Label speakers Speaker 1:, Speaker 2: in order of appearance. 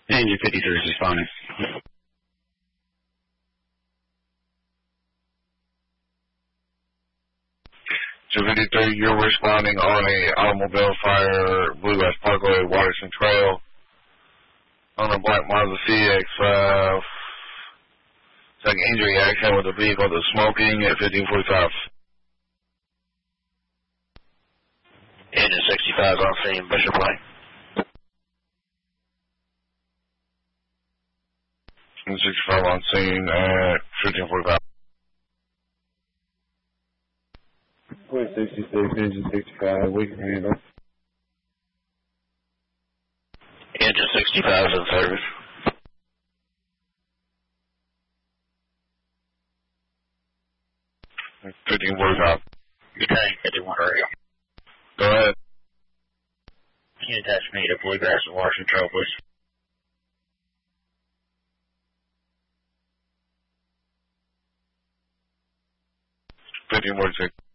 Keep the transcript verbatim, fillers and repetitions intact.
Speaker 1: Engine fifty-three is responding.
Speaker 2: two fifty-three, you're responding on a automobile fire, Bluegrass Parkway, Waterson Trail, on a black Mazda C X five. Second injury accident with a vehicle that's smoking at fifteen forty-five.
Speaker 3: Engine sixty-five on scene, Bishop Way.
Speaker 2: Engine sixty-five on scene at fifteen forty-five.
Speaker 4: Point sixty-six, engine sixty-five, we can handle.
Speaker 3: Engine sixty-five is in service.
Speaker 2: fifteen forty-five.
Speaker 3: Your tank, fifty-one radio.
Speaker 2: Go ahead.
Speaker 3: Can you attach me to Bluegrass and Washington Trail, please?
Speaker 2: fifteen forty-six.